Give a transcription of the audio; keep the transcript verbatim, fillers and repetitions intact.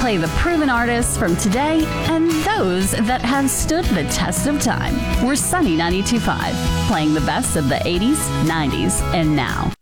play the proven artists from today and those that have stood the test of time. We're Sunny ninety-two point five, playing the best of the eighties, nineties, and now.